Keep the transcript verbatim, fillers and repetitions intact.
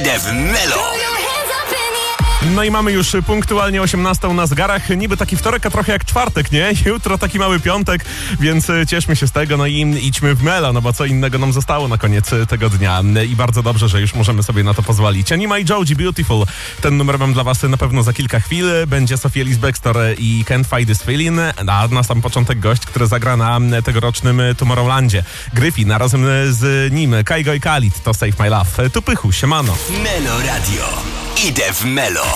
Idę w Melo. No i mamy już punktualnie osiemnastą na zegarach. Niby taki wtorek, a trochę jak czwartek, nie? Jutro taki mały piątek, więc cieszmy się z tego. No i idźmy w Melo, no bo co innego nam zostało na koniec tego dnia. I bardzo dobrze, że już możemy sobie na to pozwolić. Anima i Joji, Beautiful. Ten numer mam dla was na pewno za kilka chwil. Będzie Sophie Ellis Bextor i Can't Fight This Feeling. A na sam początek gość, który zagra na tegorocznym Tomorrowlandzie. Gryfin, a razem z nim Kaigo i Khalid to Save My Love. Tu Pychu, siemano. Melo Radio. Idę w Melo.